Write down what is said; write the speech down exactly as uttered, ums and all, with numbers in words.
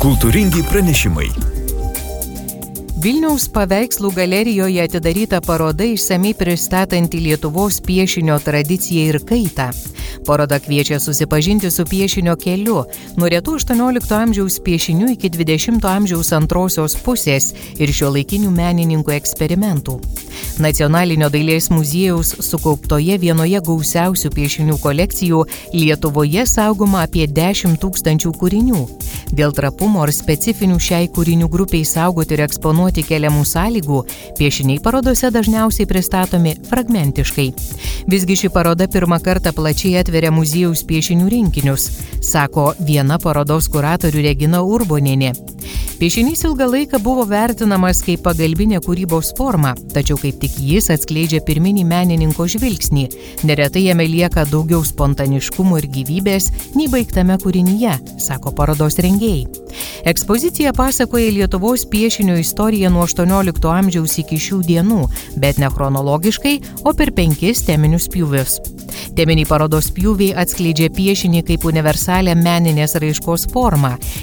Kultūringi pranešimai. Vilniaus paveikslų galerijoje atidaryta paroda išsamiai pristatanti Lietuvos piešinio tradiciją ir kaitą. Paroda kviečia susipažinti su piešinio keliu, nuo retų aštuoniolikto amžiaus piešinių iki dvidešimto amžiaus antrosios pusės ir šiuolaikinių menininkų eksperimentų. Nacionalinio dailės muziejaus sukauptoje vienoje gausiausių piešinių kolekcijų Lietuvoje saugoma apie dešimt tūkstančių kūrinių. Dėl trapumo ar specifinių šiai kūrinių grupiai saugoti ir eksponuoti keliamų sąlygų, piešiniai parodose dažniausiai pristatomi fragmentiškai. Visgi ši paroda pirmą kartą plačiai atveria muziejaus piešinių rinkinius, sako viena parodos kuratorių Regina Urbonienė. Piešinys ilgą laiką buvo vertinamas kaip pagalbinė kūrybos forma, tačiau kaip tik jis atskleidžia pirminį menininko žvilgsnį. Neretai jame lieka daugiau spontaniškumo ir gyvybės nei baigtame kūrinyje, sako parodos rengėjai. Ekspozicija pasakoja Lietuvos piešinio istoriją nuo aštuoniolikto amžiaus iki šių dienų, bet ne chronologiškai, o per penkis teminius pjūvius. Teminiai parodos pjūviai atskleidžia piešinį kaip universalią meninės raiškos formą.